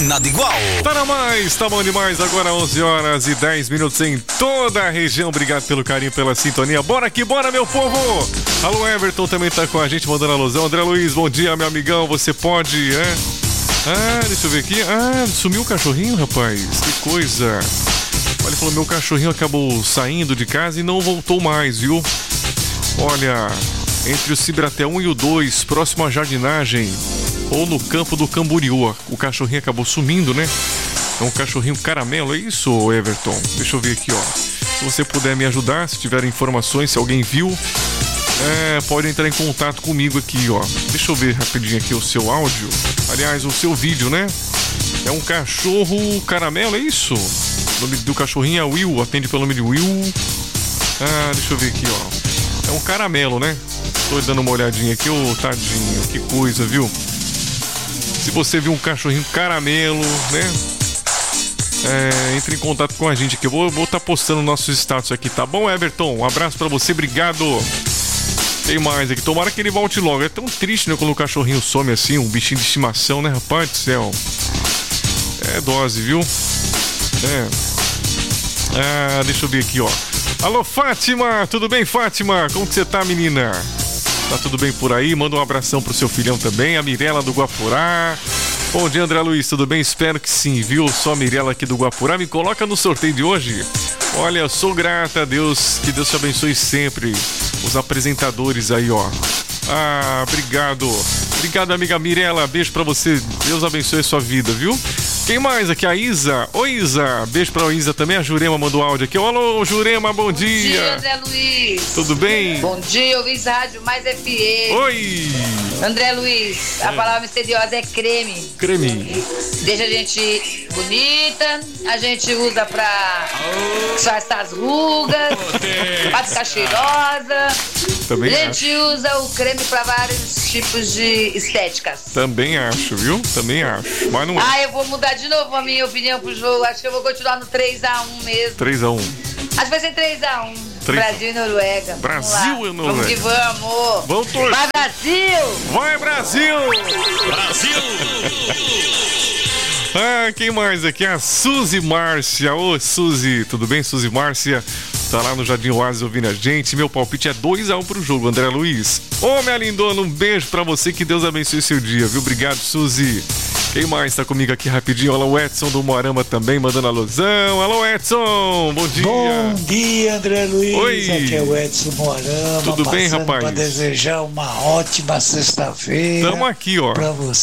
nada igual. Tá na mais, tá bom demais. Agora 11 horas e 10 minutos em toda a região. Obrigado pelo carinho, pela sintonia. Bora que bora, meu povo. Alô, Everton também tá com a gente, mandando alusão. André Luiz, bom dia, meu amigão. Você pode, deixa eu ver aqui. Sumiu o cachorrinho, rapaz. Que coisa. Olha, ele falou, meu cachorrinho acabou saindo de casa e não voltou mais, viu? Olha, entre o Cibratel 1 e o 2, próximo à jardinagem, ou no campo do Camboriú, o cachorrinho acabou sumindo, né? É um cachorrinho caramelo, é isso, Everton? Deixa eu ver aqui, ó. Se você puder me ajudar, se tiver informações, se alguém viu, pode entrar em contato comigo aqui, ó. Deixa eu ver rapidinho aqui o seu áudio. Aliás, o seu vídeo, né? É um cachorro caramelo, é isso? O nome do cachorrinho é Will, atende pelo nome de Will. Deixa eu ver aqui, ó. É um caramelo, né? Tô dando uma olhadinha aqui, ô tadinho, que coisa, viu? Se você viu um cachorrinho caramelo, né? Entre em contato com a gente aqui. Eu vou estar postando nossos status aqui, tá bom, Everton? Um abraço pra você, obrigado. Tem mais aqui, tomara que ele volte logo. É tão triste, né, quando o cachorrinho some assim, um bichinho de estimação, né, rapaz do céu. É dose, viu? Deixa eu ver aqui, ó. Alô, Fátima, tudo bem, Fátima? Como que você tá, menina? Tá tudo bem por aí? Manda um abração pro seu filhão também, a Mirela do Guapurá. Bom dia, André Luiz, tudo bem? Espero que sim, viu? Só a Mirela aqui do Guapurá. Me coloca no sorteio de hoje. Olha, eu sou grata a Deus, que Deus te abençoe sempre. Os apresentadores aí, ó. Obrigado. Obrigado, amiga Mirela. Beijo pra você. Deus abençoe a sua vida, viu? Quem mais aqui? A Isa. Oi, Isa. Beijo pra Isa também. A Jurema mandou áudio aqui. Alô, Jurema, bom dia. Bom dia, André Luiz. Tudo bem? Bom dia, Luiz Rádio Mais FM. Oi. André Luiz, a palavra misteriosa é creme. Creme. Deixa a gente bonita, a gente usa pra disfarçar as rugas, pra ficar cheirosa. Também a gente usa o creme pra vários tipos de estéticas. Também acho, viu? Também acho. Mas não é. Eu vou mudar de novo a minha opinião pro jogo. Acho que eu vou continuar no 3-1 mesmo. 3-1. Acho que vai ser 3-1. Brasil e Noruega. Brasil e Noruega. Vamos que vamos. Vamos torcer. Vai, Brasil! Vai, Brasil! Brasil! Quem mais aqui? A Suzy Márcia. Ô, Suzy, tudo bem, Suzy Márcia? Tá lá no Jardim Oasis ouvindo a gente. Meu palpite é 2-1 pro jogo, André Luiz. Ô, minha lindona, um beijo pra você. Que Deus abençoe seu dia, viu? Obrigado, Suzy. Quem mais tá comigo aqui rapidinho? Olha o Edson do Moarama também, mandando alusão. Alô, Edson, bom dia. Bom dia, André Luiz. Oi. Aqui é o Edson Moarama. Tudo bem, rapaz? Para desejar uma ótima sexta-feira. Tamo aqui, ó. Pra você